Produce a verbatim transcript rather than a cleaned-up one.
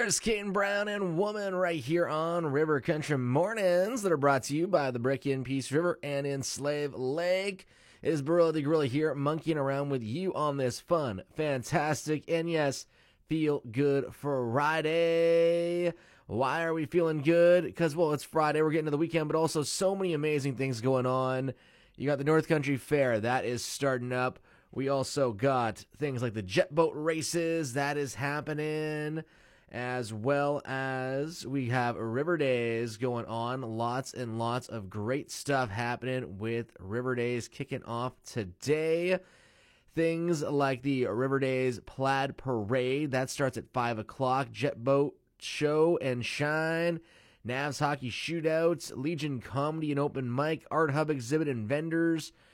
Stars, Kane Brown, and Woman right here on River Country Mornings that are brought to you by the Brick in Peace River and in Slave Lake. It is Burrow the Gorilla here, monkeying around with you on this fun, fantastic, and yes, feel good Friday. Why are we feeling good? Because, well, it's Friday, we're getting to the weekend, but also so many amazing things going on. You got the North Country Fair, that is starting up. We also got things like the jet boat races, that is happening, as well as we have River Days going on. Lots and lots of great stuff happening with River Days kicking off today. Things like the River Days Plaid Parade, that starts at five o'clock. Jet boat show and shine. Navs hockey shootouts. Legion comedy and open mic. Art hub exhibit and vendors.